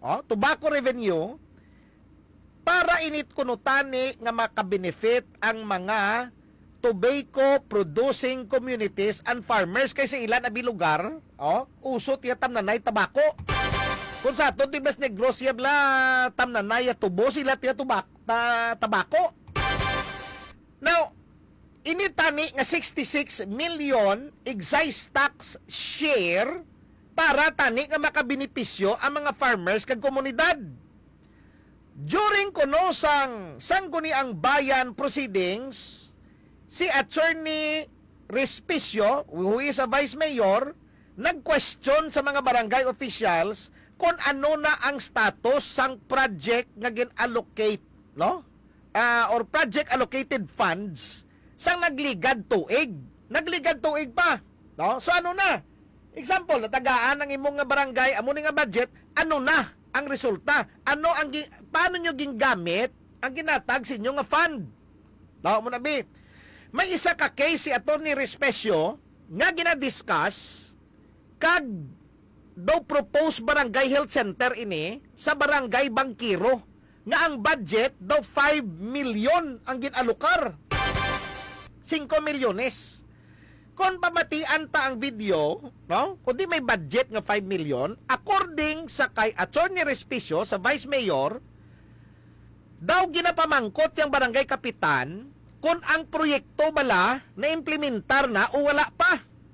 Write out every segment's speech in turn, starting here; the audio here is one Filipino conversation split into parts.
tobacco revenue, para init kunutani nga makabenefit ang mga tobacco producing communities and farmers kaysa ilan na bilugar, uso tiya tamnanay tabako. Kung sa ato tibas Negros siya bla tamnanay tubo sila tiya tabako. Now, initani nga 66 million excise tax share para tani nga makabenepisyo ang mga farmers kag komunidad. During kuno sang sangguni ang bayan proceedings, si Attorney Respicio, who is a Vice Mayor, nag-question sa mga barangay officials kung ano na ang status sang project nga gin-allocate, no? Or project allocated funds sang nagligad tuig. Nagligad tuig pa, no? So ano na? Example, natagaan ang imong nga barangay, amo ni nga budget, ano na ang resulta? Paano nyo gingamit ang ginatag sa inyo nga fund? No, mo na bi. May isa ka case si Attorney Respicio nga ginadiscuss kag daw propose barangay health center ini sa barangay Bangkiro nga ang budget daw 5 million ang ginalokar. 5 milyones. Kung pamatian ta ang video, no? Kundi may budget nga 5 million, according sa kay Attorney Respicio sa Vice Mayor, daw ginapamangkot yung barangay kapitan kung ang proyekto bala na implementar na o wala pa.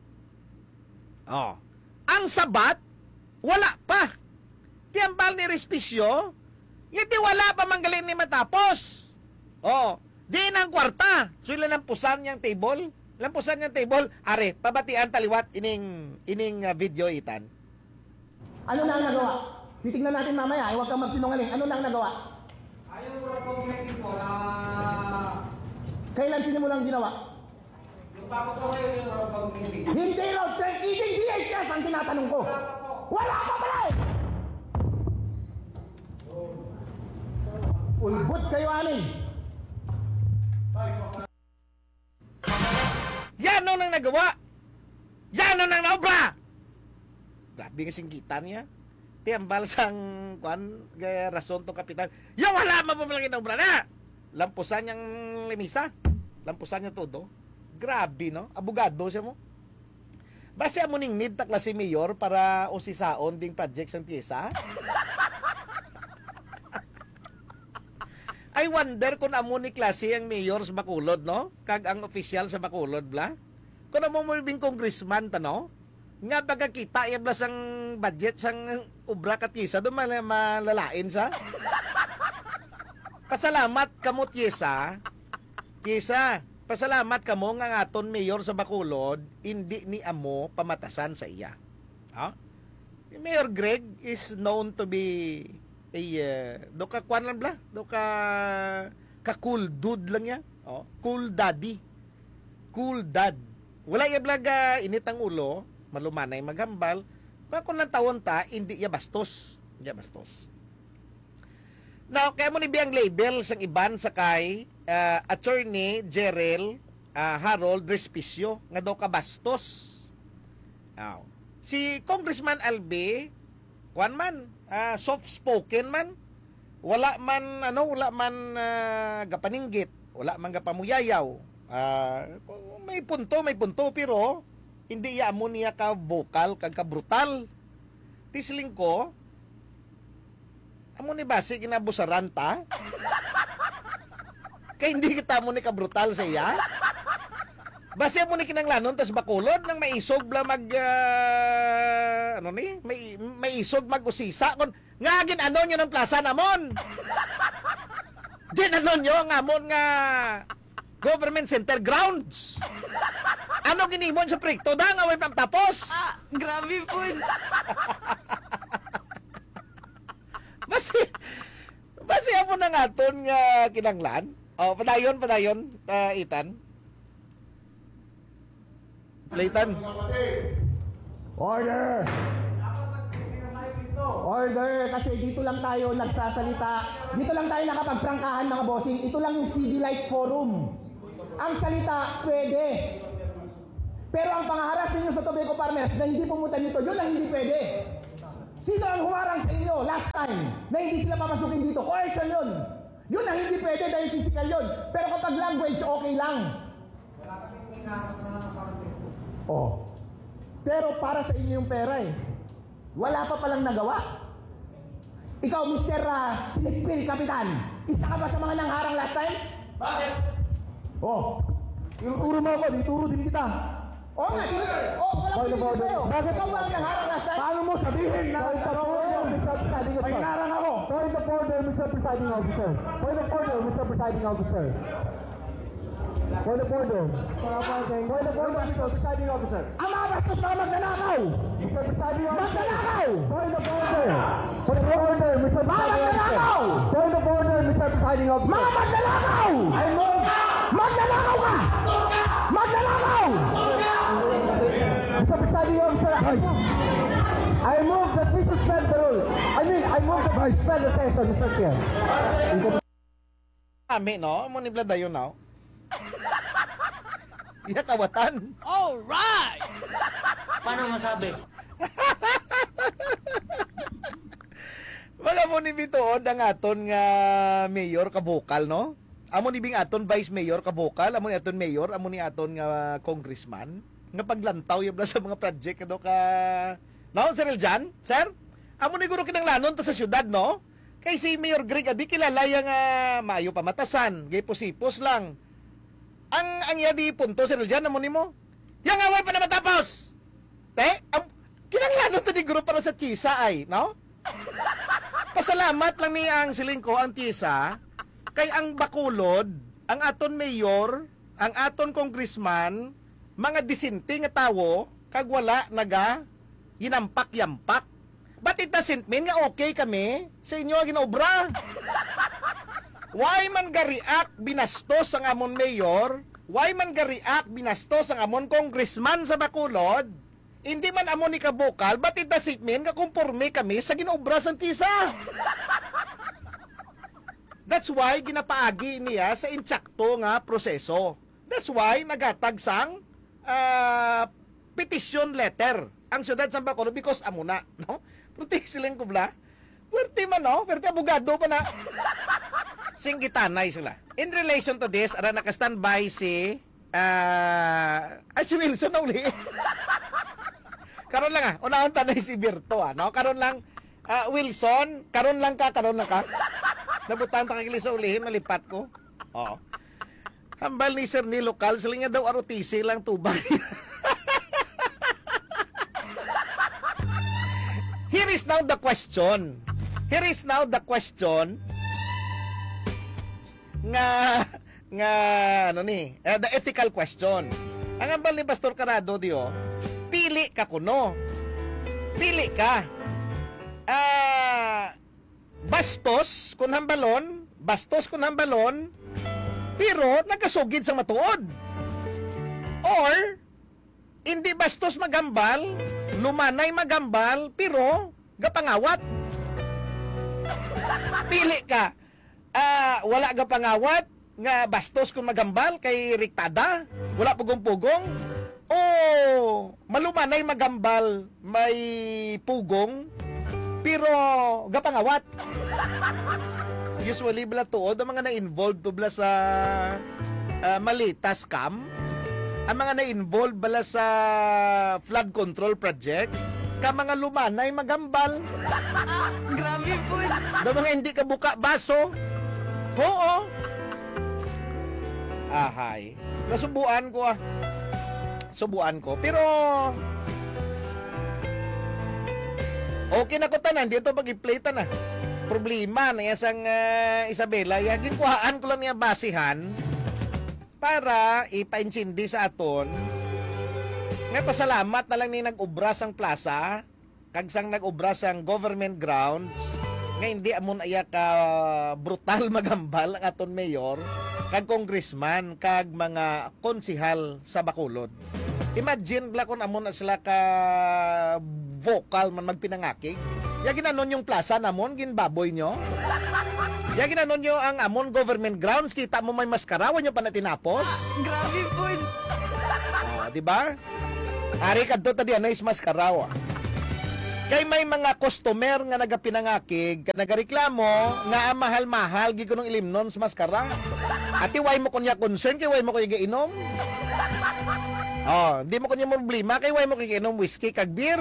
Ang sabat, wala pa. Tiyambal ni Respicio, hindi wala pa manggalin ni matapos. Di nang kwarta. So ilan ang pusan niyang table? Lampusan niyang table, are, pabatian taliwat ining video itan. Ano na ang nagawa? Titignan natin mamaya, huwag kang magsinungaling. Ano na ang nagawa? Ayaw po po na... Kailan sinimulang ginawa? Yung bago po kayo yung pag-meeting. Hindi raw, eating DHS ang tinatanong ko. Wala pa pala eh! Ulbot kayo amin. Yan nang nagawa. Yan nang naobra. Grabe kasing kita niya. Tiambal sang gaya rason tong kapitan. Yung wala mapamalaki na obra na. Lampusan niyang limisa. Lampusan niya todo. Grabe, no? Abogado siya mo. Base mo ning need ta klase mayor para usisaon ding project sang TIESA. I wonder kung amo ni klase ang mayor sa Bacolod, no? Kag ang official sa Bacolod, bla? Kung amo mo bing congressman, tano? Nga pagkakita, yung bla sang budget, sang ubra katisa, doon malalain sa? Pasalamat kamo, Tiesa. Tiesa, pasalamat kamo nga aton mayor sa Bacolod, hindi ni amo pamatasan sa iya. Mayor Greg is known to be do ka kwan lang bla, do ka cool dude lang ya, cool daddy, cool dad. Wala ya blaga init ang ulo, malumanay maghambal, kung lang tawon ta, hindi ya bastos, Now, kaya mo ni biyang label sang iban sa kay Attorney Jerel Harold Respicio nga do ka bastos. Si Congressman Albe, kwan man, soft spoken man, wala man gapaninggit, wala man gapamuyayaw. May punto pero hindi ya mo niya ka vocal kag ka brutal. Tisling ko amo ni base kinabusaran ta. Kay hindi kita mo ni ka brutal sa iya. Base mo ni kinanglanon tas Bacolod nang maisog bla may isog mag-usisa kon nga gin ano nyo ng plaza namon. Gin ano nyo nga amon nga government center grounds. Ano ginimon sa prikto da nga way pagtapos? Grabe po. Base mo na nga ton nga kinanglan. Padayon, Itan. Laytan. Order! Order! Kasi dito lang tayo nagsasalita. Dito lang tayo nakapagprangkahan mga bossing. Ito lang yung civilized forum. Ang salita, pwede. Pero ang pangaharas ninyo sa tobacco farmers na hindi pumunta nito, yun ang hindi pwede. Sino ang humarang sa inyo last time na hindi sila papasukin dito? Coercion yun. Yun ang hindi pwede dahil physical yun. Pero kapag language, okay lang. Wala kaming pinakas na nakakarating po. Oh. Pero para sa inyo yung pera eh. Wala pa palang nagawa. Ikaw, Mr. Silipil Kapitan, isa ka ba sa mga nangharang last time? Bakit? Oh. Ituro mo ako, ituro din kita. Oo nga, wala Point of pinili order. sa'yo. Bakit ikaw ba ang nangharang last time? Paano mo sabihin na Point of order, Mr. Presiding May Officer? narang ako. Point of order, Mr. Presiding Officer. Point of order, Mr. Presiding Officer. Point of order. Point of order, Mr. Presiding Officer. Ang mga bastos mga magnanakaw! Mr. Presiding Officer. Magnanakaw! Point of order. Point of order, Mr. Presiding magnanakaw! Officer. Point of order, Mr. Presiding Officer. Mga magnanakaw! Magnanakaw ka! Magnanakaw! Mr. Presiding Officer, I move that we suspend the rules. I move that we suspend the session, Mr. Chair. Kami, no? Mo ni Blada yun, no? Iya kawatan. Paano masabi? Mga mo ni bituod ang aton nga mayor kabukal, no? Amo ni bing aton vice mayor kabukal, amo ni aton mayor, amo ni aton nga congressman nga paglantaw yung sa mga project do ka. No, Sir Eljan? Sir? Amo ni guro kinanglanon ta sa syudad, no? Kay si Mayor Greg Abi kilala yang maayo pamatasan, gay pusipos lang. Ang yadi punto Sir Eljan amo nimo. Yang away pa na matapos. Kinanglanon ta ni guro para sa tisa ay, no? Pasalamat lang ni ang silingko ang tisa kay ang Bacolod, ang aton mayor, ang aton congressman, mga disente nga tawo kag wala naga yinampak-yampak. But it doesn't mean nga okay kami sa inyo ang ginaobra. Why man gariak binastos ang amon mayor? Why man gariak binastos ang amon congressman sa Bacolod? Hindi man amon ni kabukal, but it doesn't mean nga kumporme kami sa ginaobra sa tisa. That's why ginapaagi niya sa insakto nga proseso. That's why nagatag sang petition letter ang syudad sa Bacolod because amo na, no? Protect silang kubla. Pwerte man, no? Pwerte abogado pa na. Singgitanay sila. In relation to this, ara naka-standby si si Wilson na uli. Karon lang unahon tanay si Berto, no? Karon lang Wilson, karon lang ka. Nabutan ta kagili sa ulihin, malipat ko. Oo. Hambal ni Sir ni lokal, sila nga daw arotisi lang tubay. Here is now the question. Nga ano ni, the ethical question. Ang hambal ni Pastor Carado diyo, pili ka kuno. Pili ka. Bastos kun hambalon, pero nagkasugid sa matuod. Or hindi bastos magambal, lumanay magambal, pero gapangawat. Pili ka. Wala gapangawat nga bastos kung magambal kay riktada, wala pugong-pugong. O malumanay magambal, may pugong, pero gapangawat. Usually bala tuod ang mga na-involved to bala sa malita scam. Ang mga na-involved bala sa flood control project, ka mga lumanay magambal. Grabe po. Da mga hindi ka buka baso. Oo. Ahay. Nasubuan ko. Subuan ko. Pero okay na ko tanan. Dito pag-i-play na. Problema na isang Isabela. Yagin kuhaan ko lang niya basihan para ipa-insindi sa aton. Ngay pasalamat na lang ni nag-ubra sang plaza, kag sang nag-ubra sang government grounds, nga hindi amon aya ka brutal magambal ang aton mayor, kag congressman, kag mga konsihal sa Bacolod. Imagine bla kung amon na sila ka vocal man magpinangakig. Ya ginanon yung plaza namon, ginbaboy nyo. Ya ginanon nyo ang amon government grounds, kita mo may maskarawan nyo pa na tinapos. Grabe po. Di ba? Ari kadto ta diyan is maskarawa. Kay may mga customer nga nagapinangakig, nagareklamo nga ang mahal-mahal gi kunong ilimnon sa maskara. Ati why mo kunya concern kay why mo kunya giinom? Oh, di mo kunya problema kay why mo kunya giinom whiskey kag beer.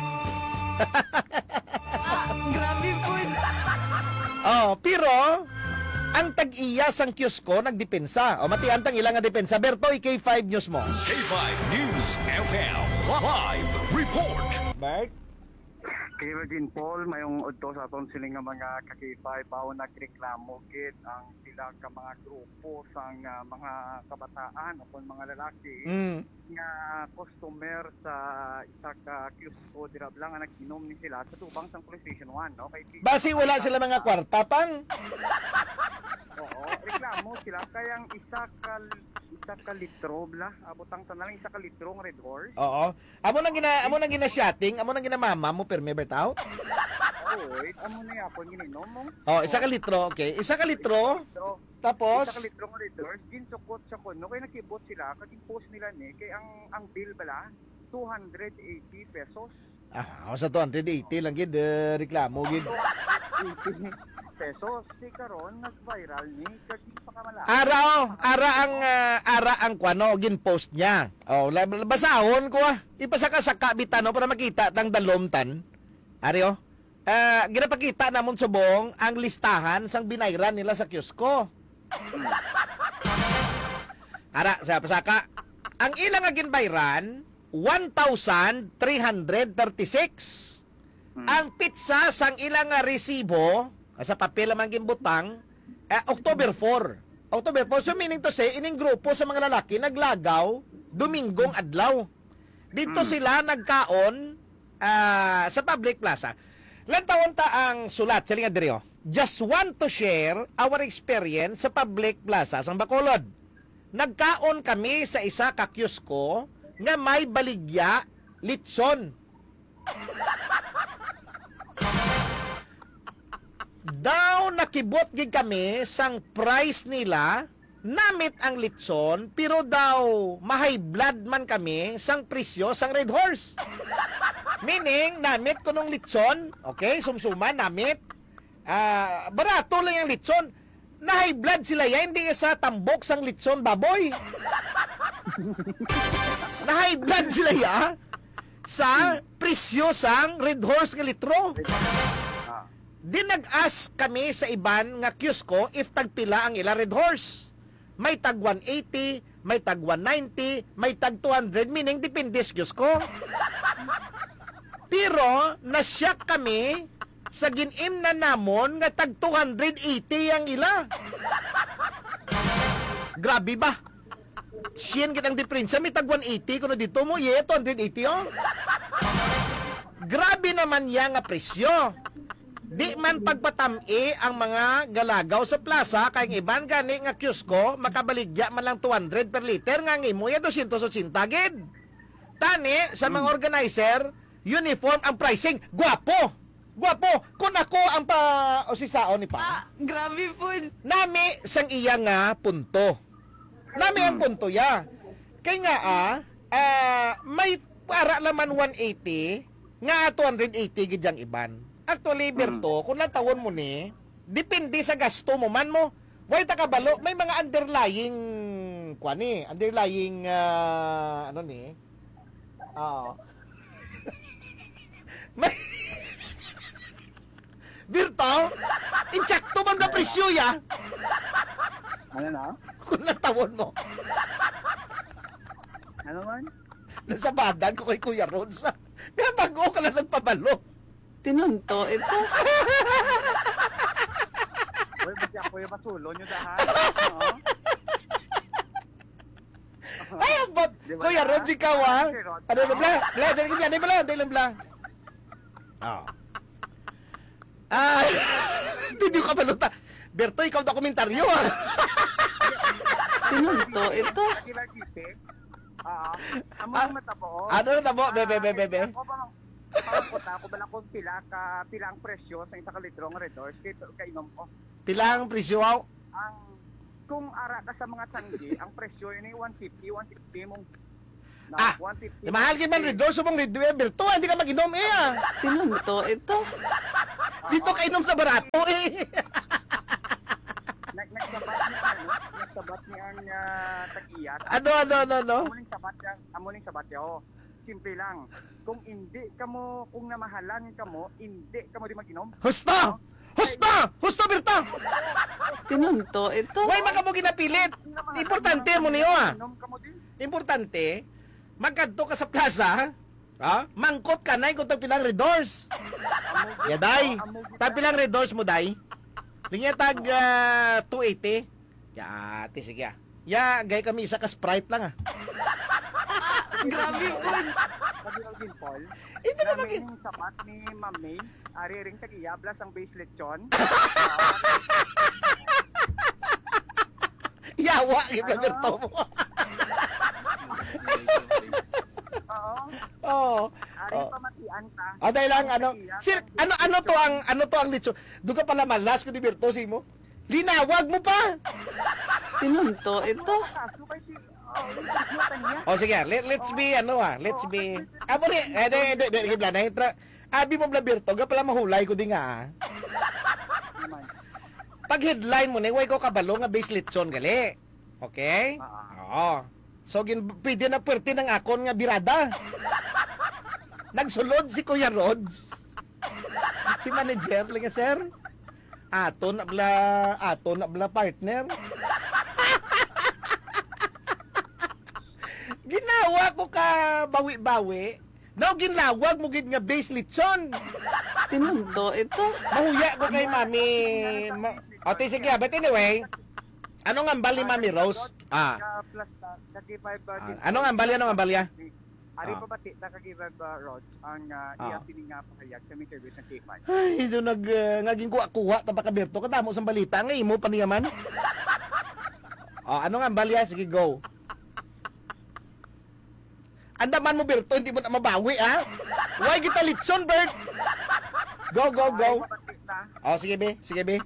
Grabe po. Oh, pero ang tag-iya sang kiosco nagdepensa. O matiantang ilang nga depensa. Berto, K5 News mo. K5 News FM Live Report. Bert? Kay Regine Paul, mayong udto sa aton siling nga mga kakipay bao nagreklamo gid ang sila ka mga grupo sang mga kabataan o mga lalaki nga customer sa isa ka kiosco dira lang nga nag-inom ni sila sa tubang sang Police Station 1, no? Basi wala sila mga kwarta pang. Oo, reklamo sila kayang isa ka litro bla abotang tanalang isa ka litro ng Red Horse. Oo. Amo nang gina-shotting, amo nang ginamama mo perme bertaw. Oy, amo na yapon gininom mo. Oh, isa ka litro, okay. Isa ka litro. Isa Tapos ka litro ng Red Horse, ginsukot sa kuno kay nakibot sila kag post nila ni kay ang bill bala 280 pesos. sa 280 lang gid reklamo gid. 80 pesos si karon nag-viral ni kag pa kamala. Ara ang kwano gin-post niya. Oh, basahon ko ipasaka-saka bitano para makita tang dalomtan. Ari oh. Ginapakita namon subong ang listahan sang binayran nila sa kiosco. Ara sa pasaka ang ilang nga ginbayran 1,336. Ang pizza sang ilang nga resibo sa papel man gimbutang October 4. October 4, so meaning to say ining grupo sa mga lalaki naglagaw Domingong adlaw. Dito sila nagkaon sa public plaza. Lantawon ta ang sulat sa linga diri oh. Just want to share our experience sa public plaza sang Bacolod. Nagkaon kami sa isa ka kiosco nga may baligya litson. Daw nakibot gid kami sang price nila, namit ang litson, pero daw ma-high blood man kami sang presyo sang Red Horse. Meaning, namit ko nung litson, okay, sumsuman, namit, barato lang yung litson, na-high blood sila yan, hindi sa tambok sang litson baboy. Na-high blood sila ya sa presyo sang Red Horse nga litro. Di nag-ask kami sa iban nga kiosco if tagpila ang ila Red Horse. May tag 180, may tag 190, may tag 200, meaning depende sa kiosco. Pero nasyak kami sa ginim na namon nga tag 280 ang ila. Grabe ba? Siyan kitang diferensya, may tag 180 kuno dito mo, 280 oh. Grabe naman yan nga presyo. Di man pagpatami ang mga galagaw sa plaza kay iban gani nga kiosco makabaligya man lang 200 per liter nga ngimo ya 280 gid. Tani sa mga organizer, uniform ang pricing, guwapo. Guwapo kun ako ang pa-osisaon ni pa. Grabe po. Nami sang iya nga punto. Nami ang punto ya. Kay nga may para laman 180 nga 280 gid yang iban. Actually, Berto, kung natawon mo ni, depende sa gasto mo man mo. Way takabalo, may mga underlying underlying ano ni? May Berto, insakto man na presyo ya. Ano na? Kung natawon mo. Ano man? Nasa badan ko kay Kuya Rons. Kaya bago ka lang nagpabalo. Tinunto ito. Uy, basta ako yung masulo nyo dahan. Ay, abot. Diba Kuya na? Rons, ikaw Ano na bla? Dali bla. Hindi ka baluta. Berto, ikaw na komentaryo Tinunto ito. Kila kite. Amo matabo. Ano na tabo? Bebe. Ako pangkuta ko bala kung pila ang presyo sa isa ka litro ng Red Horse kay inom ko. Pilang presyo aw? Kung ara ka sa mga tanggi, ang presyo yun ay 150 mong Ah, 150. mahal gid man Redor subong Berto, hindi ka mag-inom Tinunto ito. Dito ka inom sa barato Nagsabat niya ang tag-iyat. Ano? Amuling sabat yaw. Simple lang. Kung namahalan ka mo, hindi ka mo di mag-inom. Husto! Berto! Tinunto ito. Why maka mo ginapilit? Importante mo niyo Inom ka mo din. Importante, magkadto ka sa plaza, mangkot ka na kung pilang Redors. Yaday, pilang Redors mo, day. Linya tag 280. Ya, ate, sige. Ya, gay kami isa ka Sprite lang Grabe po. Sabi ng din, Paul, Ito na namin yung sapat ni Ma'am May, ari ring tag-iya, plus ang base lechon. Yawa, Berto mo. Oo. Oo. Ari pamatian ka. Dahil lang, ano to ang litso? Doon ka pala malas ko di Berto, mo. Linawag mo pa. Tinunto ito. Kaso kasi, niya. Sige, let's be, let's be. Muli, abi mo bla Berto, ga pala mahulay ko di nga. Naman. Pag headline mo ni, way ko kabalo nga base litson gali. Okay? Oo. So, pwede na pwerte ng akon nga birada. Nagsulod si Kuya Rods. Si manager, nga sir. Ato na bla partner. Ginawa ko ka bawi-bawi. Now, ginlawag mo gid nga base litson. Tinunto ito. Mahuya ko kay Mami. Sige, but anyway, ano nga ambal ni Mami Rose? Plus, kag-5 Ano nga ambal ya? Ari pa bati, nakag-5 rods ang iya pininga pahayag sa may service ng K5. Ay, doon ngaging kuha ta pa ka Berto. Kadamo sa balita nga imo pa niya man. Ano nga ambal ya? Sige, go. Andaman mo Berto, hindi mo na mabawi Why kita litson, Bert? Go. Ari pa bati ta. Sige be.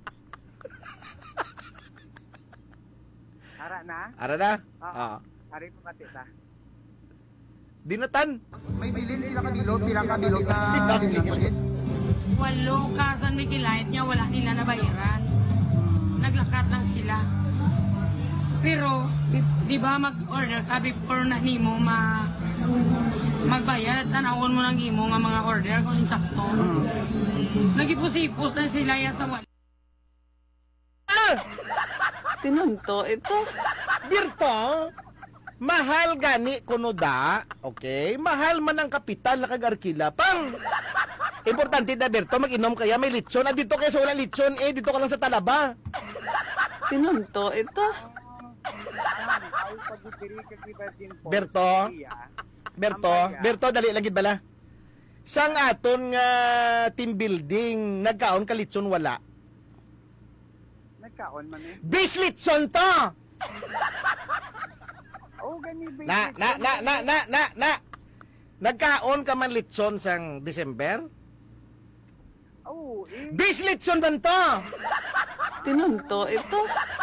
Ara na? Ari pa bati ta. Dinatan. May bilin sila kabilog, pilang kabilog na Si Ma'am Jill. 8 kasan may kilait niya, wala nila nabayaran. Naglakat lang sila. Pero, di ba mag-order ka before na nimo magbayad, tanawon mo ng imo nga mga order kung insakto. Nagipusipos na sila ya sa wala. Tinunto ito. Berto, mahal gani kuno da, okay? Mahal man ang kapital na kag-arkila. Importante na Berto, mag-inom kaya may litson. Dito kaya sa wala litson, dito ka lang sa Talaba. Tinunto ito. Ay pagdiri kag-5 din po. Berto, dali lagi bala. Sang aton nga team building, nagkaon ka litson wala. Nagkaon man Base litson to! gani Na. Nagkaon ka man litson sang December? Base litson man to! Tinunto ito.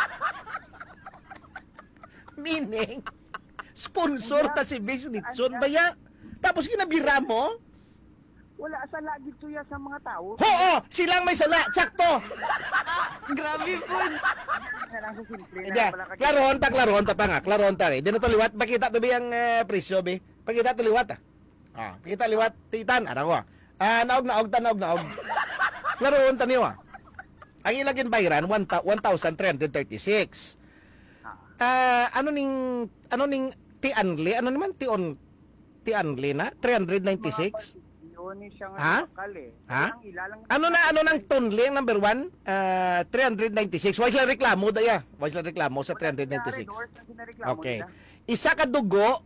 Meaning, sponsor ta si Base litson baya? Tapos kinabira mo? wala sa lagi tuya sa mga tao. Oo! Silang may sala! Tsakto! Grabe po. Na lang sa simple Hindi, na pala klaron ta pa nga. Klaron ta Di na to liwat. Pakita to ba yung presyo, be? Pakita to liwat, pakita liwat. Titan, ko. Naog. Klaron ta niyo, Ang ilagin bayaran, 1,336. Ano ning tianli? Ano naman tianli na? 396? Yun siya Ha? nga lokal eh. Ha? Ang ilalang Ano nang tunli ang number 1? 396. Why sila reklamo daya? Why sila reklamo sa 396? Okay. Isa ka dugo,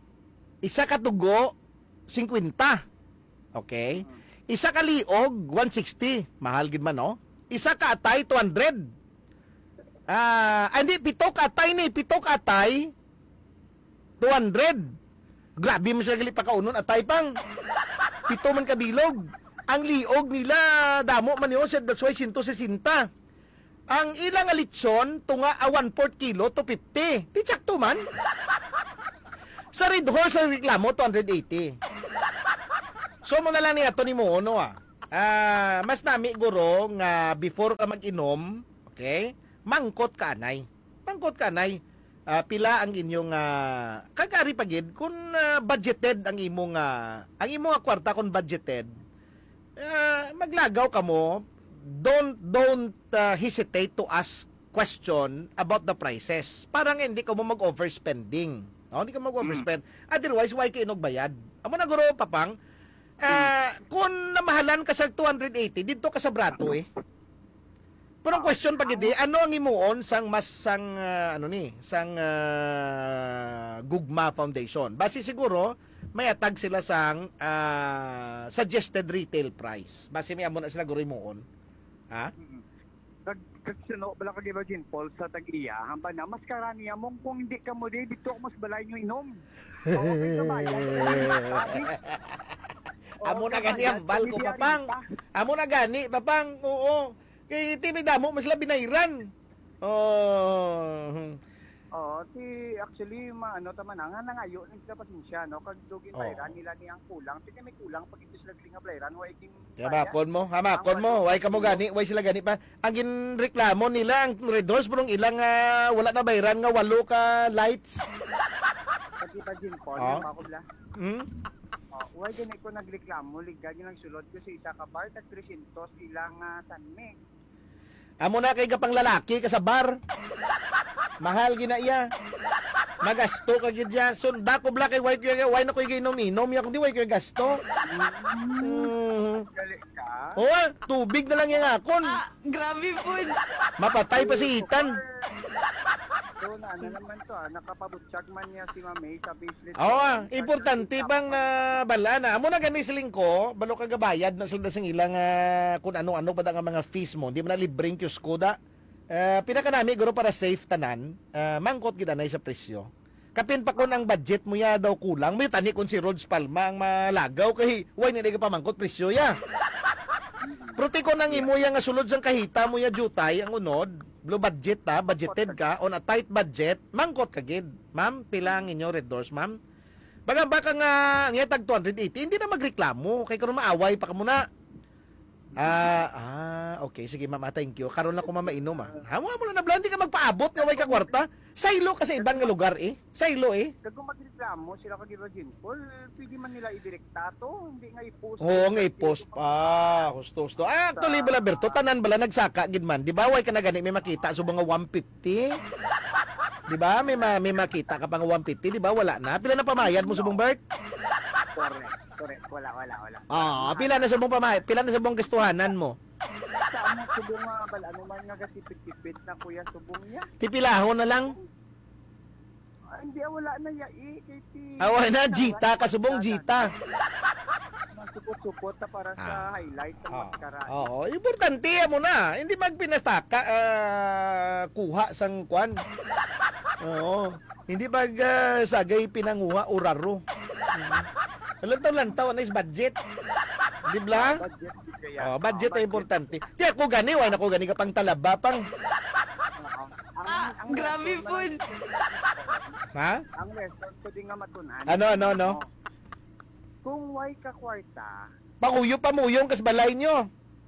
50. Okay? Isa ka liog, 160. Mahal gid man, no? Isa ka atay, 200. Hindi, pito ka atay, 200. Grabe mo sila gali pa kaunon, atay pang. Pito man kabilog. Ang liog nila, damo man yun, that's why 160. Ang ilang alitson, tunga 1/4 kilo to 50. Di tsakto man. Sa Red Horse ang reklamo 280. So mo na lang niya to ni mo no mas nami guro nga before ka mag-inom, okay? Mangkot ka anay. Pila ang inyong kagari pagid kung budgeted ang imong kwarta kung budgeted. Maglagaw ka mo, don't hesitate to ask question about the prices. Parang hindi ka mo mag-overspending. No? Hindi ka mag-overspend. Otherwise, why ka inogbayad? Amo na guro, papang, kung namahalan ka sa 280, dito ka sa brato eh. Pero ang question pag hindi, ano ang imuon sang Gugma Foundation? Base siguro, may atag sila sang suggested retail price. Base may amo na sila guro imuon. Ha? Kagsino, bala ka giba Jean Paul sa tag-iya, hamba na, mas karaniya mong kung hindi ka mo di, dito mas balay nyo inom. Okay ka ba? Amo na gani ang bal ko, papang. Amo na gani, papang. Oo. Kay timida mo, mas labi na iran. Actually, tama na, nga nangayo, nagsa pasensya, no? Kag dugin bayran, nila ni ang kulang. Sige, may kulang, pag ito sila nga bayran, way king... Hamakon mo. Way ka mo gani, way sila gani pa. Ang ginreklamo nila, ang Red Horse, parang ilang wala na bayran nga 8 ka lights. Pati pa Jean Paul, pa ko bla. Why ganit ko nagreklamo, ligag yung nagsulod ko sa isa ka bar, tag 300 ilang sanme. Amo na kay kapang lalaki ka sa bar. Mahal gina iya. Magasto ka gid ya. Sunda ko bla kay why na ko ginom-inom ya kundi why ko gasto. Gali ka? Tubig na lang yang akon. Grabe po. Mapatay pa si Itan. So, naman to, nakapabutsak man niya si Mamay sa baselit. Importante bang bala na. Amo na gani siling ko, balo ka gabayad na sila sing ilang kung ano-ano pa nga mga fees mo. Di mo na libreng kiosco da. Pinakanami guro para safe tanan. Mangkot gid anay sa presyo. Kapin pa kun ang budget mo ya daw kulang. May tani kun si Rods Palma ang malagaw kay why na ka pamangkot presyo ya. Prote ko nang imo ya nga sulod sang kahita mo ya jutay ang unod. Blue budget budgeted ka on a tight budget, mangkot ka gid. Ma'am, pila ang inyo Red Doors, ma'am? Baka nga niya tag 280, hindi na magreklamo kay karon maaway pa ka muna. Okay, sige ma'am, thank you. Karon na ko mamainom Hamo mo na nablan, di ka magpaabot nga way ka kwarta. Saylo kasi ibang nga lugar Saylo Kag kung magreklamo sila kag giba Jean Paul, pwede man nila idirekta to, hindi nga i-post. Nga i-post pa. Gusto. Actually bala Berto, tanan bala nagsaka gid man. Di ba way ka na gani may makita so mga 150? Di ba? May makita ka pa nga 150, di ba? Wala na. Pila na pamayad mo subong Bert? Correct. Wala. Pila na subong pamayad? Pila na subong gastuhanan mo? Saan mo subong bala ano man nga gasipit-tipit na kuya subong niya? Tipilahon na lang. Hindi, wala na ya kay Awa na, Jita, kasubong Jita. Supot-supot na para sa highlight sa maskara. Importante mo na. Hindi magpinastaka, kuha sang kwan. Hindi sagay pinanguha uraro. Lantaw, nice budget. Di ba? Budget ay importante. Di ako gani, wala na ko gani ka pang talaba pang. Grabe po. Ha? Ang lesson ko din nga matunan. Ano? Kung way ka kwarta, Pakuyo pa muyong kas balay nyo.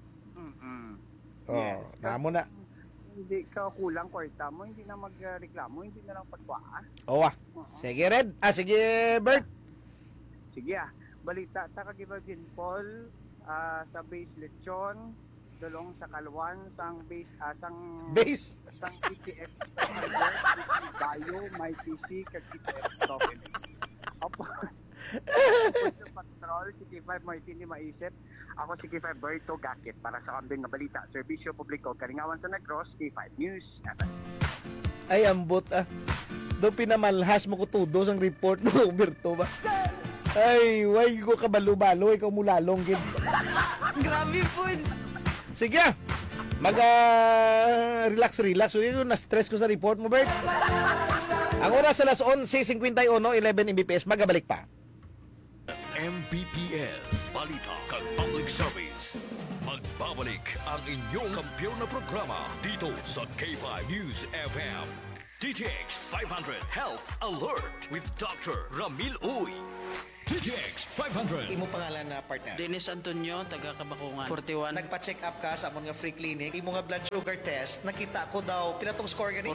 Namo na. Hindi ka kulang kwarta mo, hindi na magreklamo, hindi na lang pagkwaan. Sige Red. Sige Bert. Sige balita ta kag giba Jean Paul sa base lechon dolong sa Kalwan sang base sang PTF Bayo may PC kag PTF token. Patrol, CK5 Martin ni maisip. Ako CK5 Berto Gakit para sa kambing nga balita. Serbisyo publiko Kalingawan sa Negros, K5 News. Ay ambot Do pinamalhas mo ko tudo sang report mo Berto ba? Ay, way ko kabalo-balo, ikaw mulalong gid. Grabe po. Sige. Relax. Na-stress ko sa report mo, Bert. Ang oras sa alas 11:51, 11 Mbps, magabalik pa. MPPS, Balita kag Public Service. Magbabalik ang inyong kampiyon na programa dito sa K5 News FM. DTX 500 Health Alert with Dr. Ramil Uy. DTX 500. Imo pangalan na partner. Dennis Antonio, taga Kabakungan. 41. Nagpa-check up ka sa amon nga free clinic, imo nga blood sugar test, nakita ko daw pila tong score gani.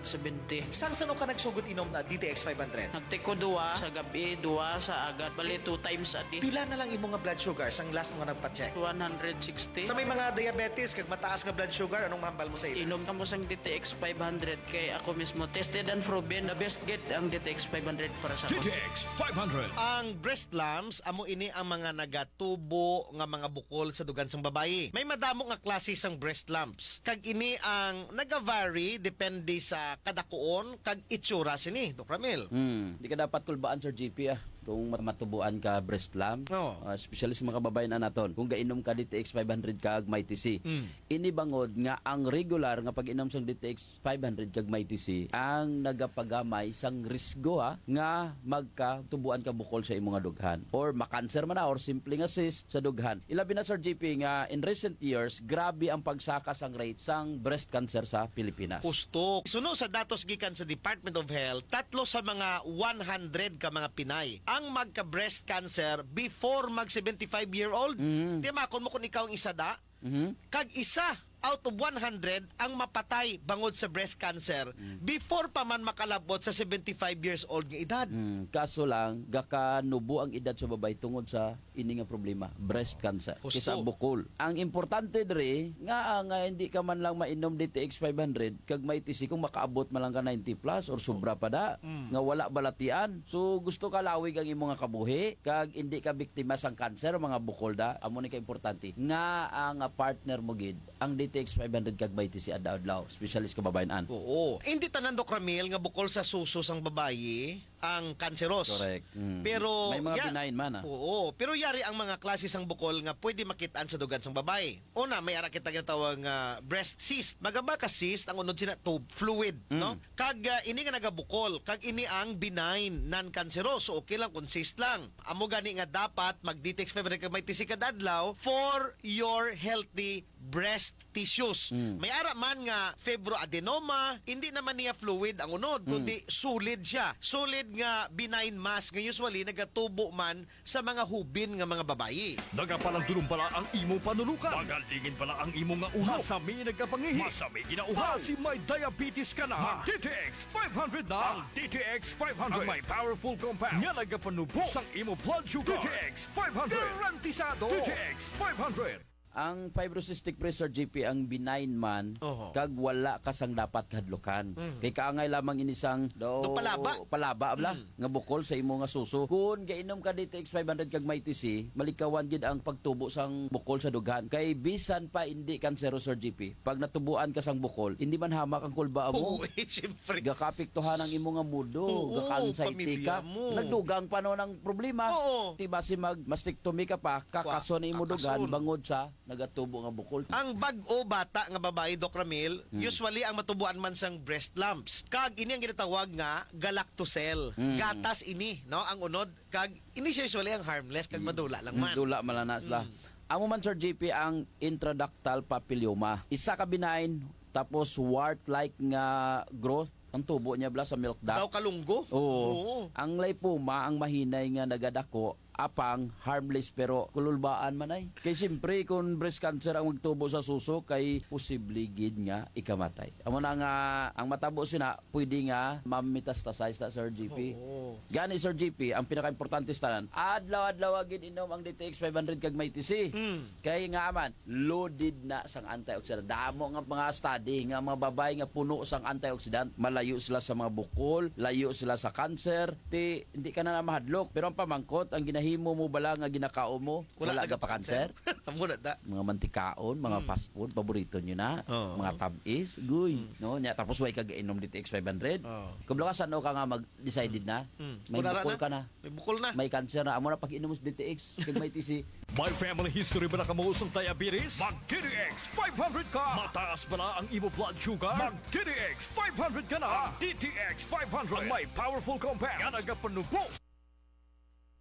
470. Sang sano ka nagsugod inom na DTX 500? Nagtiko duwa sa gabi, duwa sa agat. Bali 2 times a day. Pila na lang imo nga blood sugar sang last mo nga nagpa-check? 160. Sa may mga diabetes kag mataas nga blood sugar, anong mahambal mo sa ila? Inom ka mo sang DTX 500 kay ako mismo tested and proven the best get ang DTX 500 para sa ako. DTX 500. Ang breast lumps, amo ini ang mga nagatubo nga mga bukol sa dugan sang babayi. May madamo nga klase sang breast lumps. Kag ini ang nagavary depende sa kadakuon kag itsura sini, Dr. Ramil. Di ka dapat kulbaan, Sir GP, kung matubuan ka breast lump, Oo. especially sa mga kababayan na naton, kung gainom ka DTX 500 kag may TC. Inibangod nga ang regular nga pag-inom sang DTX 500 kag may TC, ang nagapagamay sang risgo nga magkatubuan ka bukol sa imong nga dughan. Or makanser man na, or simple nga cyst sa dughan. Ilabi na, Sir GP, nga in recent years, grabe ang pagsaka sang rate sang breast cancer sa Pilipinas. Pusto. Suno sa datos gikan sa Department of Health, 3 sa mga 100 ka mga Pinay ang magka-breast cancer before mag 75-year-old. Di makon mo kung ikaw ang isa da. Kag isa out of 100 ang mapatay bangod sa breast cancer before pa man makalabot sa 75 years old nga edad. Kaso lang, gakanubo ang edad sa babay tungod sa ini nga problema, breast cancer, Husto. kisa bukol. Ang importante dre, nga hindi ka man lang mainom DTX 500, kag may TC kung makaabot man lang ka 90 plus or sobra pa da, nga wala balatian. So gusto ka lawig ang imong nga kabuhi, kag hindi ka biktima sang cancer, mga bukol da, amo ni ka importante. Nga ang partner mo gid, ang DTX 500 kag may TC adlaw-adlaw, specialist ka babayan-an. Oo. Hindi tanan, Dr. Ramil, nga bukol sa suso sang babayi ang kanseros. Correct. Pero may mga benign man Oo, pero yari ang mga klase sang bukol nga pwede makitaan sa dugan sang babae. Una, may ara kita ginatawag nga breast cyst. Magamba ka cyst ang unod sina tube fluid, no? Kag ini nga nagabukol, kag ini ang benign non-cancerous. So okay lang kung cyst lang. Amo gani nga dapat mag-DTX 500 kag may TC kada adlaw for your healthy breast tissues. May ara man nga fibroadenoma, hindi naman niya fluid ang unod, kundi solid siya. Solid nga benign mass nga usually nagatubo man sa mga hubin nga mga babayi. Nagapalang pala ang imo panulukan. Magalingin pala ang imo nga ulo. Masami nagkapangihi. Masami ginauhaw. Si may diabetes ka na. DTX 500 na. Ang DTX 500. Ang may powerful compounds. Nga nagapanubo sang imo blood sugar. DTX 500. Garantisado. DTX 500. Ang fibrocystic pressure GP ang benign man, kag wala kasang dapat kahadlukan. Kay kaangay lamang inisang Do palaba abla nga bukol sa imo nga suso. Kung gainom ka DTX 500 kag may TC, malikawan gid ang pagtubo sang bukol sa dughan. Kay bisan pa hindi kanseros, Sir GP, pag natubuan ka sang bukol, hindi man hamak ang kulba mo. Oo, siyempre. Gakapiktuhan ang imo nga mudo, Oo, gaka-anxiety ka. pamilya mo. Nagdugang pa no ng problema. Oo. Tiba si mastectomy ka pa, kakaso na imo dugan Kakason. bangod sa nagatubo nga bukol. Ang bag-o bata nga babae, Doc Ramil, usually ang matubuan man sang breast lumps. Kag ini ang ginatawag nga galactocell. Gatas ini, no? Ang unod kag ini siya usually ang harmless kag madula lang man. Dula malana sila. Amo man, Sir JP, ang intraductal papilloma. Isa ka benign, tapos wart-like nga growth ang tubo niya bla sa milk duct. Daw kalunggo? Oo. Ang lipoma, ang mahinay nga nagadako, apang harmless pero kululbaan man ay. Kay siyempre kung breast cancer ang magtubo sa suso, kay posible gid nga ikamatay. Amo na nga ang matabo sina pwede nga mametastasize na, Sir GP. Gani, Sir GP, ang pinaka-importante tanan, adlaw-adlaw gid inom ang DTX 500 kag may TC. Kay nga man loaded na sang antioxidant. Damo nga mga study nga mga babae nga puno sang antioxidant, malayo sila sa mga bukol, layo sila sa cancer, hindi ka na mahadlok. Pero ang pamangkot, ang ginahimo mo bala nga ginakao mo, wala ka pa cancer. Amo na da. Mga mantikaon, mga fast food, paborito nyo na. Mga tamis, guy. No? Nya, tapos way ka gainom DTX 500. Kung ka saan ka nga mag-decided na, may Kunara bukol ka na. May bukol na. May cancer na. Amo na pag-inom mo sa DTX, kag may TC. May family history ba na kamuusong diabetes? Mag-DTX 500 ka! Mataas ba na ang imo blood sugar? Mag-DTX 500 ka na! DTX 500 ang may powerful compounds nga nagapanubo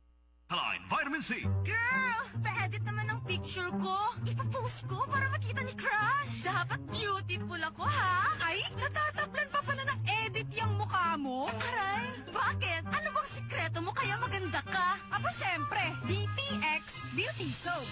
Alkaline Vitamin C. Girl, pa-edit naman ng picture ko. Ipapost ko para makita ni Crush. Dapat beautiful ako, ha? Ay, natatablan pa pala ng edit yung mukha mo. Aray, bakit? Ano bang sikreto mo kaya maganda ka? Aba, syempre, DTX Beauty Soap.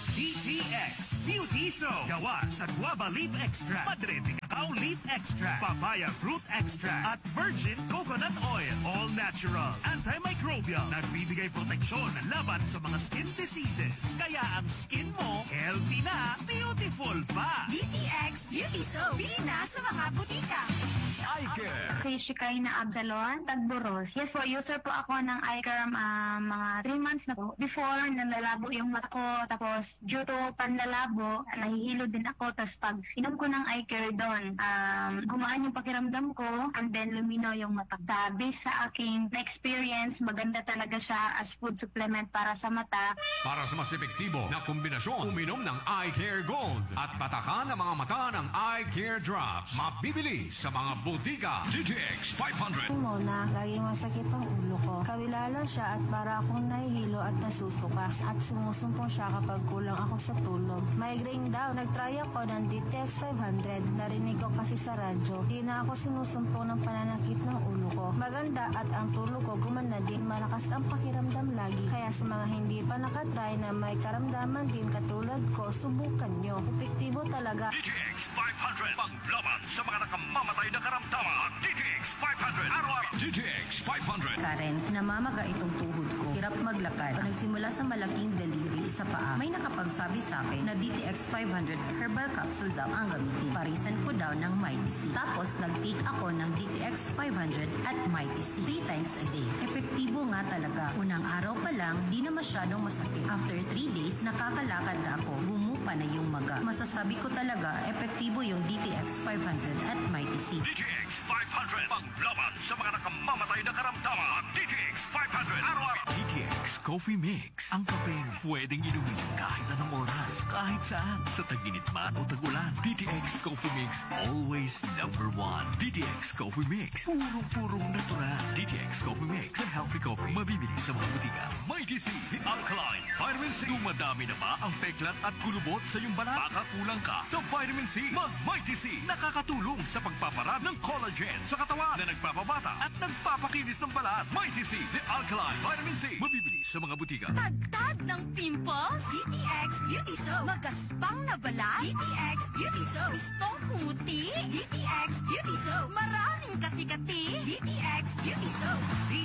DTX Beauty Soap. Gawa sa guava leaf extract, Madre de Cacao leaf extract, papaya fruit extract, at virgin coconut oil. All natural, antimicrobial, nagbibigay proteksyon laban sa mga skin diseases. Kaya ang skin mo, healthy na, beautiful pa. DTX Beauty Soap. Bili na sa mga butika. Eye care. Kay Shikaina Absalon, Tagboros. Yes po, user po ako ng eye care mga 3 months na po. Before, nalalabo yung mata ko. Tapos, due to panlalabo, nahihilo din ako. Tapos, pag inom ko ng eye care doon, gumaan yung pakiramdam ko and then lumino yung mata. Based sa aking experience, maganda talaga siya as food supplement para sa mata. Para sa mas epektibo na kombinasyon, uminom ng Eye Care Gold at patakan ang mga mata ng Eye Care Drops. Mabibili sa mga butika. GTX 500. Mona, laging masakit ang ulo ko. Kawilala siya at para akong nahihilo at nasusuka at sumusumpong siya kapag kulang ako sa tulog. Migraine daw. Nagtry ako ng DTX 500. Narinig ko kasi sa radyo. Di na ako sinusumpong ng pananakit ng ulo ko. Maganda at ang tulog ko gumana din. Malakas ang pakiramdam lagi. Kaya sa mga hindi pa nakatry na may karamdaman din katulad ko, subukan nyo. Epektibo talaga. DTX 500. Panglaban sa mga nakamamatay na karamdaman. DTX 500. Araw-araw. DTX 500. Karen, namamaga itong tuhod ko. Hirap maglakad. Nagsimula sa malaking daliri sa paa. May nakapagsabi sa akin na DTX 500 herbal capsule daw ang gamitin. Parisan ko daw ng Mighty C. Tapos nag-take ako ng DTX 500 at Mighty C 3 times a day. Epektibo nga talaga. Unang araw pa lang, di na masyadong masakit. After 3 days, nakakalakad na ako. Bumupa na yung maga. Masasabi ko talaga, epektibo yung DTX 500 at Mighty C. DTX 500. Panglaban sa mga nakamamatay na karamdaman. DTX 500. Araw-araw. DTX Coffee Mix. Ang kapeng pwedeng inumin kahit anong oras, kahit saan, sa tag-init man o tag-ulan. DTX Coffee Mix, always number 1. DTX Coffee Mix, purong-purong natural. DTX Coffee Mix, the healthy coffee. Mabibili sa mga butika. Mighty C, the alkaline vitamin C. Dumadami na ba ang peklat at kulubot sa iyong balat? Baka kulang ka sa vitamin C. Mag-Mighty C, nakakatulong sa pagpaparami ng collagen sa katawan na nagpapabata at nagpapakinis ng balat. Mighty C, the alkaline vitamin C. Mabibili sa mga butika. Tagtag ng pimples? DTX Beauty Soap. Magaspang na balat? DTX Beauty Soap. Gustong humuti? DTX Beauty Soap. Maraming kati-kati? DTX Beauty Soap.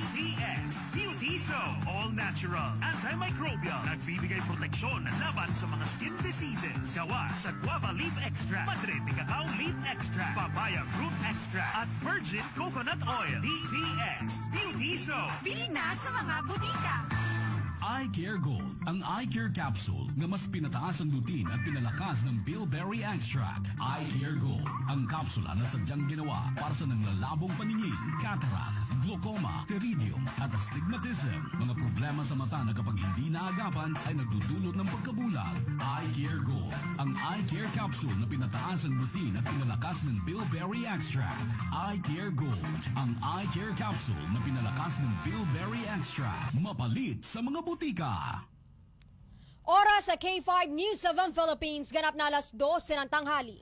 DTX Beauty Soap. All natural, antimicrobial. Nagbibigay proteksyon laban sa mga skin diseases. Gawa sa guava leaf extract, Madre de Cacao leaf extract, papaya fruit extract, at virgin coconut oil. DTX Beauty Soap. Bili na sa mga butika. Eye Care Gold, ang Eye Care Capsule na mas pinataas ang lutin at pinalakas ng bilberry extract. Eye Care Gold, ang kapsula na sadyang ginawa para sa nanglalabong paningin, cataract, glaucoma, pterygium at astigmatism. Mga problema sa mata na kapag hindi naagapan ay nagdudulot ng pagkabulag. Eye Care Gold, ang Eye Care Capsule na pinataas ang lutin at pinalakas ng bilberry extract. Eye Care Gold, ang Eye Care Capsule na pinalakas ng bilberry extract. Mapalit sa mga butika. Oras sa K5 News of the Philippines, ganap na alas 12 ng tanghali.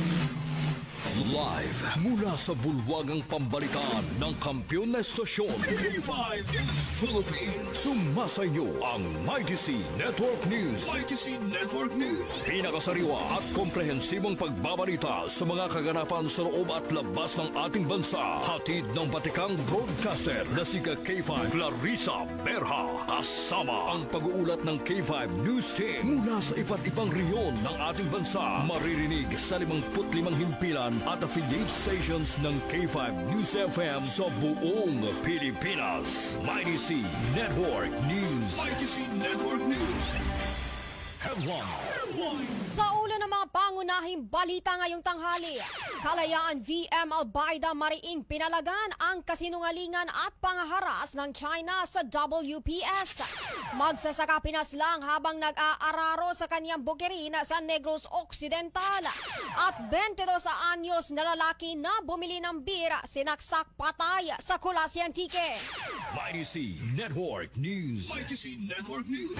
Live mula sa bulwagang pambalitaan ng kampiyon na estasyon, K5 News Philippines. Sumasayo ang Mighty C Network News. Mighty C Network News. Pinakasariwa at komprehensibong pagbabalita sa mga kaganapan sa loob at labas ng ating bansa. Hatid ng batikang broadcaster na si K5 Clarissa Berha. Kasama ang pag-uulat ng K5 News Team mula sa iba't ibang rehiyon ng ating bansa. Maririnig sa 55 himpilan at affiliate stations ng K5 News FM sa buong Pilipinas. Mighty C Network News. Mighty C Network News. Headline. Sa ulo ng mga pangunahing balita ngayong tanghali, Kalayaan VM Albaida Mariing pinalagan ang kasinungalingan at pangaharas ng China sa WPS. Magsasaka pinaslang habang nag-aararo sa kanyang bukirin sa Negros Occidental. At 22 anyos na lalaki na bumili ng bira sinaksak patay sa Colas Antique. Mighty C Network News. Mighty C Network News.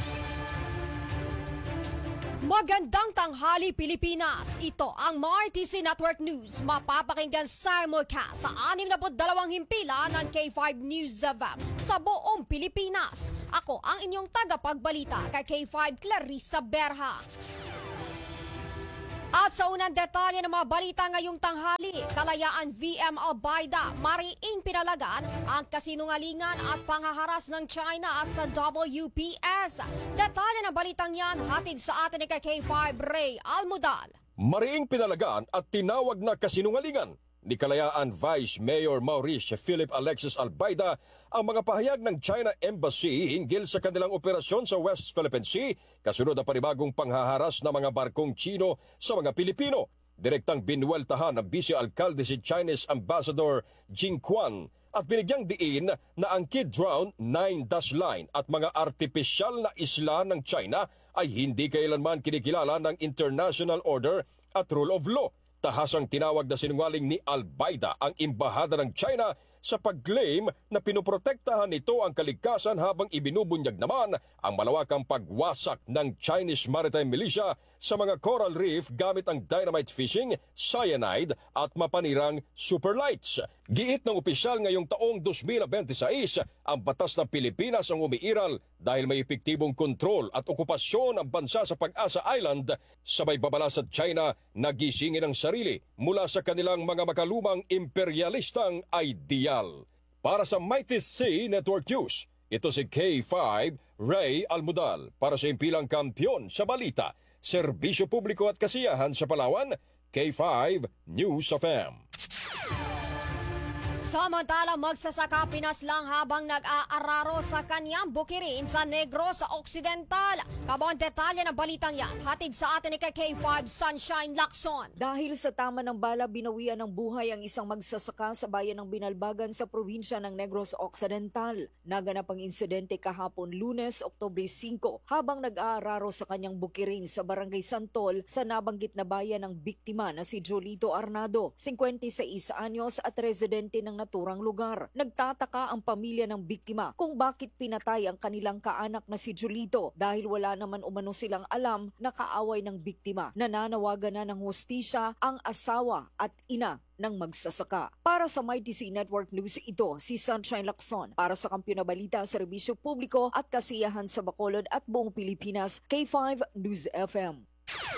Magandang tanghali Pilipinas. Ito ang MRTC Network News. Mapapakinggan simulcast sa 62 himpilan ng K5 News sa buong Pilipinas. Ako ang inyong tagapagbalita kay K5 Clarissa Berha. At sa unang detalye ng mga balita ngayong tanghali, Kalayaan VM Albaida mariing pinalagan ang kasinungalingan at pangaharas ng China sa WPS. Detalye ng balitang yan hatid sa atin ni K5 Ray Almudal. Mariing pinalagan at tinawag na kasinungalingan ni Kalayaan Vice Mayor Maurice Philip Alexis Albaida ang mga pahayag ng China Embassy hinggil sa kanilang operasyon sa West Philippine Sea kasunod ang panibagong panghaharas ng mga barkong Chino sa mga Pilipino. Direktang binuweltahan ng Vice Alcalde si Chinese Ambassador Jing Quan at binigyang diin na ang Kidrown 9-dash line at mga artipisyal na isla ng China ay hindi kailanman kinikilala ng international order at rule of law. Tahasang tinawag na sinungaling ni Albaida ang Embahada ng China sa pag-claim na pinoprotektahan nito ang kaligtasan habang ibinubunyag naman ang malawakang pagwasak ng Chinese Maritime Militia sa mga coral reef gamit ang dynamite fishing, cyanide at mapanirang superlights. Giit ng opisyal ngayong taong 2026, ang batas ng Pilipinas ang umiiral dahil may epektibong kontrol at okupasyon ang bansa sa Pag-asa Island, sabay babala sa China na gisingin ang sarili mula sa kanilang mga makalumang imperialistang ideal. Para sa Mighty C Network News, ito si K5 Ray Almudal para sa impilang kampyon sa balita, serbisyo publiko at kasiyahan sa Palawan, K5 News of M. Samantala, magsasaka pinaslang habang nag-aararo sa kanyang bukirin sa Negros Occidental. Kabang detalye ng balitang yan, hatid sa atin ni K5 Sunshine Lacson. Dahil sa tama ng bala, binawian ng buhay ang isang magsasaka sa bayan ng Binalbagan sa probinsya ng Negros Occidental. Naganap ang insidente kahapon Lunes, Oktubre 5, habang nag-aararo sa kanyang bukirin sa Barangay Santol sa nabanggit na bayan ng biktima na si Jolito Arnado, 56 anyos at residente ng naturang lugar. Nagtataka ang pamilya ng biktima kung bakit pinatay ang kanilang kaanak na si Jolito dahil wala naman umano silang alam na kaaway ng biktima. Nananawagan na ng hustisya ang asawa at ina ng magsasaka. Para sa Mighty C Network News, ito si Sunshine Lacson. Para sa Kampiyon na Balita, serbisyo publiko at kasiyahan sa Bacolod at buong Pilipinas, K5 News FM.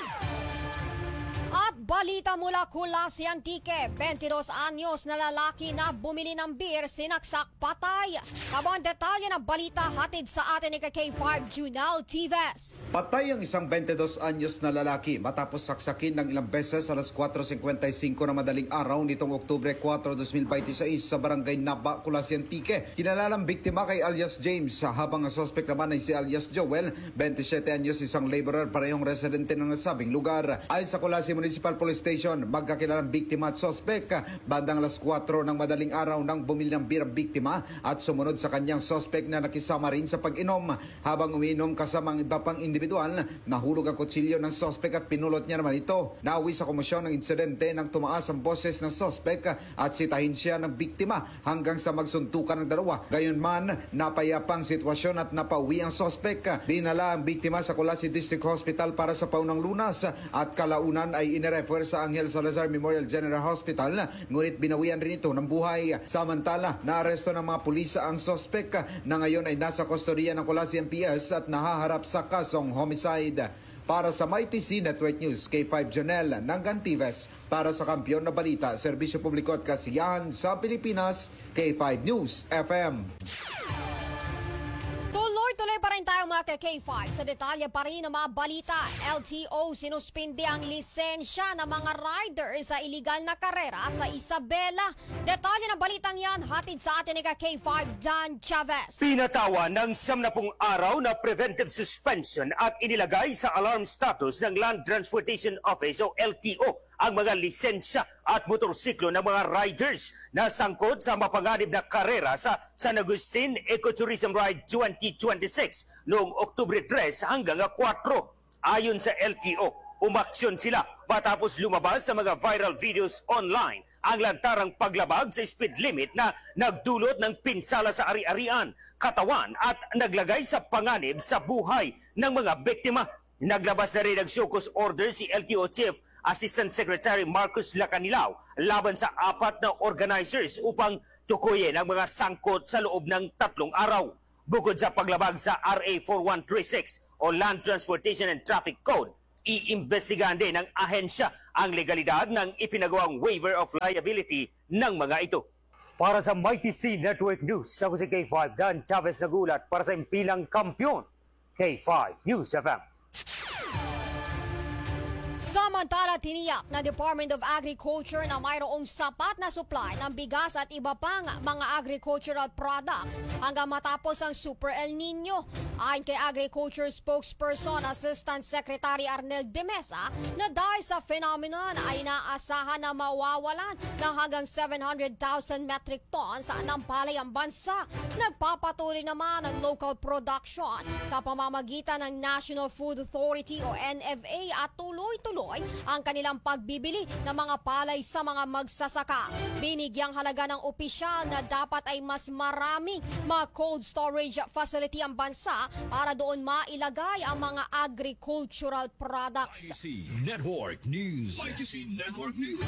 At balita mula Colas Antique, 22 anyos na lalaki na bumili ng beer sinaksak patay. Kabang detalye ng balita hatid sa atin ni K5 Junal Tives. Patay ang isang 22 anyos na lalaki matapos saksakin ng ilang beses alas 4:55 na madaling araw nitong Oktubre 4, 2026 sa Barangay Naba, Colas Antique. Kinalalang biktima kay alias James habang ang suspect naman ay si alias Joel, 27 anyos, isang laborer, parehong residente ng nasabing lugar. Ayon sa Colas Municipal Police Station, magkakilalang biktima at suspect. Bandang alas 4 ng madaling araw nang bumili ng beer ang biktima at sumunod sa kanyang suspect na nakisama rin sa pag-inom. Habang umiinom kasama ang iba pang individual, nahulog ang kutsilyo ng suspect at pinulot niya naman ito. Nauwi sa komosyon ng insidente nang tumaas ang boses ng suspect at sitahin siya ng biktima hanggang sa magsuntukan ng dalawa. Gayunman, napayapang sitwasyon at napauwi ang suspect. Dinala ang biktima sa Colasi District Hospital para sa paunang lunas at kalaunan ay inirefer sa Angel Salazar Memorial General Hospital, ngunit binawian rin ito ng buhay. Samantala, naaresto ng mga pulisa ang suspect na ngayon ay nasa kustodiya ng Colasi MPS at nahaharap sa kasong homicide. Para sa Mighty C Network News, K5 Jonel ng Gantives. Para sa Kampiyon na Balita, serbisyo publiko at kasiyahan sa Pilipinas, K5 News FM. Tuloy-tuloy pa rin tayo mga ka-K5, sa detalye pa rin ng mga balita, LTO sinuspindi ang lisensya ng mga riders sa iligal na karera sa Isabela. Detalye ng balitang yan, hatid sa atin ni ka-K5 Dan Chavez. Pinatawan ng 70 araw na preventive suspension at inilagay sa alarm status ng Land Transportation Office o LTO ang mga lisensya at motorsiklo ng mga riders na sangkot sa mapanganib na karera sa San Agustin Ecotourism Ride 2026 noong Oktubre 3 hanggang 4. Ayon sa LTO, umaksyon sila matapos lumabas sa mga viral videos online ang lantarang paglabag sa speed limit na nagdulot ng pinsala sa ari-arian, katawan at naglagay sa panganib sa buhay ng mga biktima. Naglabas na rin ng show cause order si LTO Chief Assistant Secretary Marcus Lacanilao laban sa 4 na organizers upang tukuyin ang mga sangkot sa loob ng 3 araw. Bukod sa paglabag sa RA 4136 o Land Transportation and Traffic Code, iimbestigahan din ng ahensya ang legalidad ng ipinagawang waiver of liability ng mga ito. Para sa Mighty C Network News, ako si K5 Dan Chavez nagulat para sa impilang kampiyon, K5 News FM. Samantala, tiniyak ng Department of Agriculture na mayroong sapat na supply ng bigas at iba pang mga agricultural products hanggang matapos ang Super El Nino. Ayon kay Agriculture Spokesperson Assistant Secretary Arnel de Mesa na dahil sa phenomenon ay inaasahan na mawawalan ng hanggang 700,000 metric tons ng palay ang bansa. Nagpapatuloy naman ang local production sa pamamagitan ng National Food Authority o NFA at tuloy-tuloy ang kanilang pagbibili ng mga palay sa mga magsasaka. Binigyang halaga ng opisyal na dapat ay mas maraming mga cold storage facility ang bansa para doon mailagay ang mga agricultural products. ITC Network News. ITC Network News.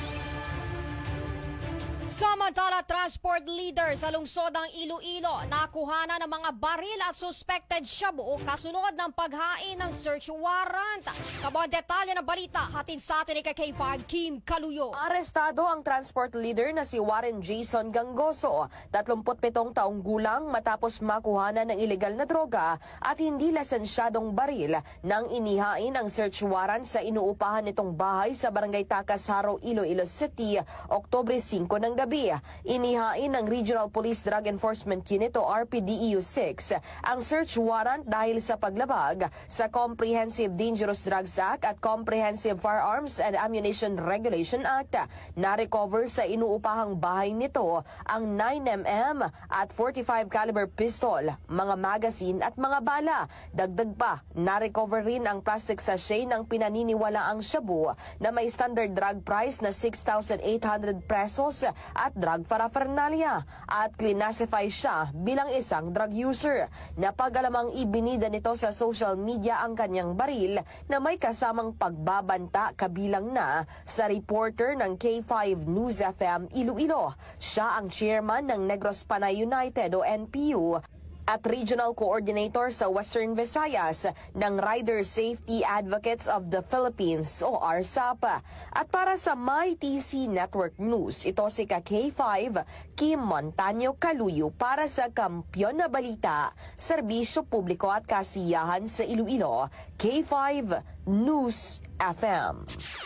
Samantala, transport leader sa lungsod ng Iloilo nakuha na ng mga baril at suspected shabu kasunod ng paghain ng search warrant. Kabang detalye ng balita, hatid sa atin ni K5 Kim Kaluyo. Arestado ang transport leader na si Warren Jason Gangoso, 37 taong gulang matapos makuhanan ng ilegal na droga at hindi lisensyadong baril nang inihain ang search warrant sa inuupahan nitong bahay sa Barangay Takasharo, Iloilo City, Oktubre 5 ng gabi. Inihain ng Regional Police Drug Enforcement Unit o RPDEU 6 ang search warrant dahil sa paglabag sa Comprehensive Dangerous Drugs Act at Comprehensive Firearms and Ammunition Regulation Act. Na-recover sa inuupahang bahay nito ang 9mm at 45 caliber pistol, mga magazine at mga bala. Dagdag pa, na-recover rin ang plastic sachet ng pinaniniwalaang shabu na may standard drug price na 6,800 pesos at drug paraphernalia at classify siya bilang isang drug user. Napag-alamang ibinida nito sa social media ang kanyang baril na may kasamang pagbabanta kabilang na sa reporter ng K5 News FM Iloilo. Siya ang chairman ng Negros Panay United o NPU at Regional Coordinator sa Western Visayas ng Rider Safety Advocates of the Philippines o RSAP. At para sa MyTC Network News, ito si K5 Kim Montaño Kaluyo para sa Kampiyon na Balita, Serbisyo Publiko at Kasiyahan sa Iloilo, K5 News FM.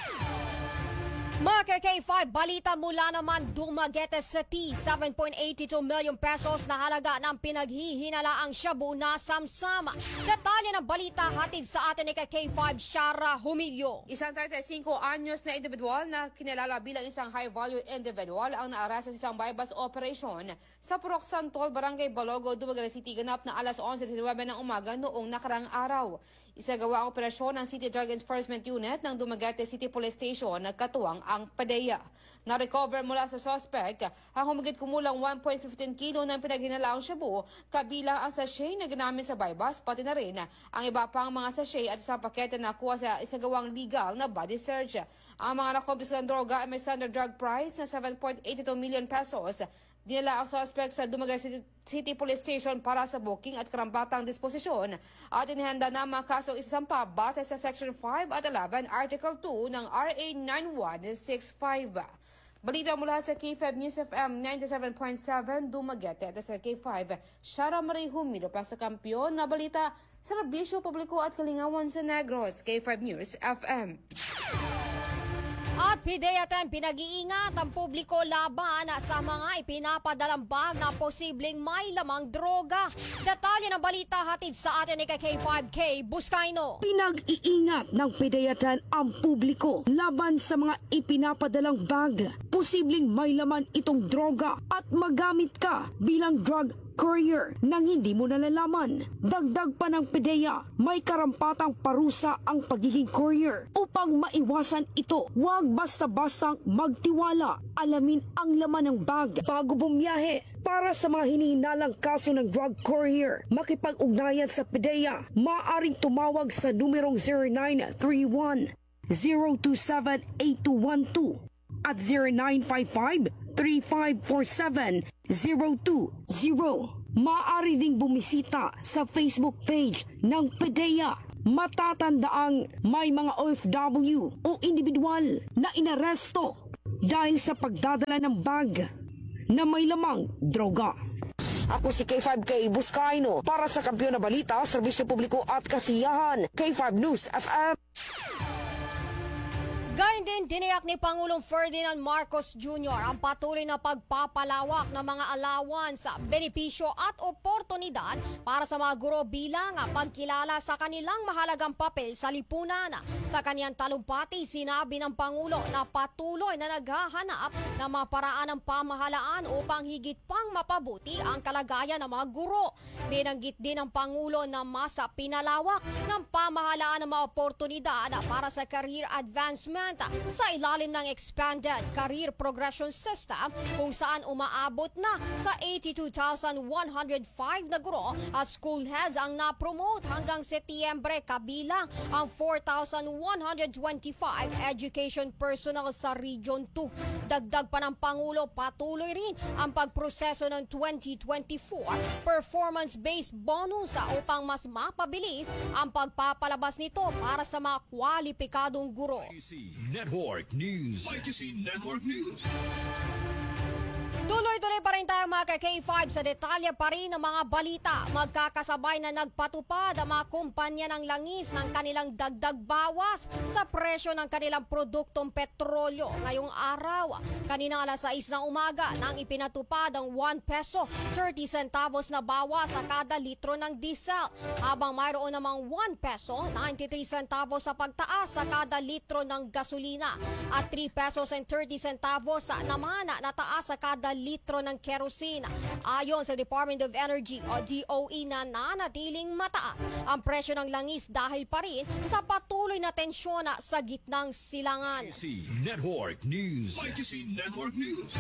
Mga K5, balita mula naman Dumaguete City, 7.82 million pesos na halaga ng pinaghihinalaang shabu na samsam. Detalye ng balita hatid sa atin ni K5 Shara Humilio. Isang 35 anyos na individual na kinalala bilang isang high-value individual ang naarasa sa isang bypass operation sa Purok Santol, Barangay Balogo, Dumaguete City, ganap na alas 11:19 ng umaga noong nakarang araw. Isagawa ang operasyon ng City Drug Enforcement Unit ng Dumaguete City Police Station na katuwang ang PDEA. Na-recover mula sa suspect ang humigit kumulang 1.15 kilo ng pinaghinalaang shabu, kabilang ang sachet na ginamit sa bypass, pati na rin ang iba pang mga sachet at isang pakete na nakuha sa isagawang legal na body search. Ang mga nakumpiskang droga ay may standard drug price na 7.82 million pesos. Dinala ang suspect sa Dumaguete City Police Station para sa booking at karampatang disposisyon at inihanda na mga kasong isasampa batay sa Section 5 at 11, Article 2 ng RA 9165. Balita mula sa K5 News FM 97.7 Dumaguete at sa K5 Shara Marie Humilo pa sa kampiyon na balita sa Serbisyo Publiko at Kalingawan sa Negros. K5 News FM. At pidayatan pinag-iingat ang publiko laban sa mga ipinapadalang bag na posibleng may lamang droga. Detalye ng balita hatid sa atin ni K5K Buscaino. Pinag-iingat ng pidayatan ang publiko laban sa mga ipinapadalang bag. Posibleng may laman itong droga at magamit ka bilang drug courier nang hindi mo nalalaman. Dagdag pa ng PIDEA, may karampatang parusa ang pagiging courier. Upang maiwasan ito, huwag basta-bastang magtiwala. Alamin ang laman ng bag bago bumiyahe. Para sa mga hinihinalang kaso ng drug courier, makipag-ugnayan sa PIDEA. Maaaring tumawag sa numerong 0931-027-8212 at 0955-3547-020. Maaari ding bumisita sa Facebook page ng PIDEA. Matatandaang may mga OFW o individual na inaresto dahil sa pagdadala ng bag na may lamang droga. Ako si K5K Buscaino para sa Kampiyon na Balita, Serbisyo Publiko at Kasiyahan. K5 News FM. Gayun din, tiniyak ni Pangulong Ferdinand Marcos Jr. ang patuloy na pagpapalawak ng mga allowance, benepisyo at oportunidad para sa mga guro bilang pagkilala sa kanilang mahalagang papel sa lipunan. Sa kaniyang talumpati, sinabi ng Pangulo na patuloy na naghahanap ng mga paraan ng pamahalaan upang higit pang mapabuti ang kalagayan ng mga guro. Binanggit din ng Pangulo na mas pinalawak ng pamahalaan ng mga oportunidad para sa career advancement sa ilalim ng Expanded Career Progression System kung saan umaabot na sa 82,105 na guro at school heads ang na-promote hanggang Setyembre, kabilang ang 4,125 education personnel sa Region 2. Dagdag pa ng Pangulo, patuloy rin ang pagproseso ng 2024 performance-based bonus upang mas mapabilis ang pagpapalabas nito para sa mga kwalipikadong guro. Network News. Network News. Tuloy-tuloy pa rin tayo mga K5 sa detalye pa rin ng mga balita. Magkakasabay na nagpatupad ang mga kumpanya ng langis ng kanilang dagdag bawas sa presyo ng kanilang produktong petrolyo. Ngayong araw, kanina alas 6 ng umaga, nang ipinatupad ang 1 peso 30 centavos na bawas sa kada litro ng diesel. Habang mayroon namang 1 peso 93 centavos sa pagtaas sa kada litro ng gasolina. At 3 pesos and 30 centavos naman na taas sa kada litro ng kerosene. Ayon sa Department of Energy o DOE na nanatiling mataas ang presyo ng langis dahil pa rin sa patuloy na tensyon sa gitnang silangan. Network News. Network News.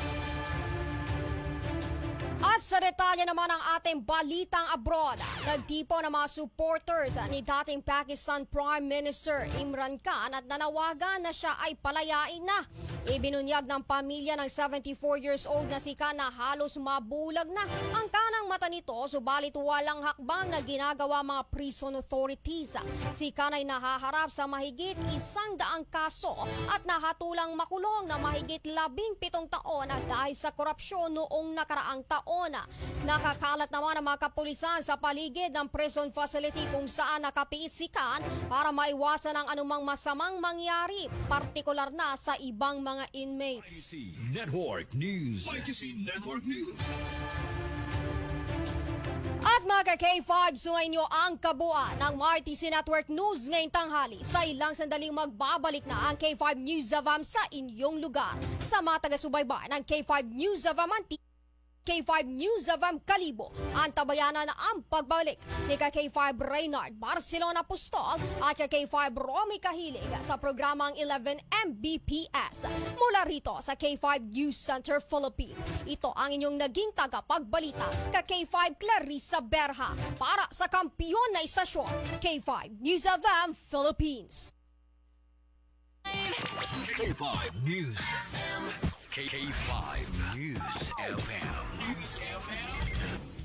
At sa detalye naman ng ating balitang abroad, nagtipo ng mga supporters ni dating Pakistan Prime Minister Imran Khan at nanawagan na siya ay palayain na. Ibinunyag ng pamilya ng 74 years old na si Khan na halos mabulag na ang kanang mata nito, subalit walang hakbang na ginagawa mga prison authorities. Si Khan ay nahaharap sa mahigit 100 kaso at nahatulang makulong na mahigit 17 taon dahil sa korupsyon noong nakaraang taon. Nakakalat naman ang mga kapulisan sa paligid ng prison facility kung saan nakapiit si Khan para maiwasan ang anumang masamang mangyari, partikular na sa ibang mga inmates. Network News. Network News. At mga K5, sumayin nyo ang kabuuan ng MRTC Network News ngayong tanghali. Sa ilang sandaling magbabalik na ang K5 News of sa inyong lugar. Sa mga taga-subaybay ng K5 News of K5 News of Kalibo, ang tabayanan na ang pagbalik ni K5 Reynard Barcelona Pustol at K5 Romy Kahilig sa programang 11 Mbps. Mula rito sa K5 News Center Philippines, ito ang inyong naging tagapagbalita, K5 Clarissa Berha, para sa kampiyon na istasyon, K5 News of Philippines. K5 News. K5 News FM.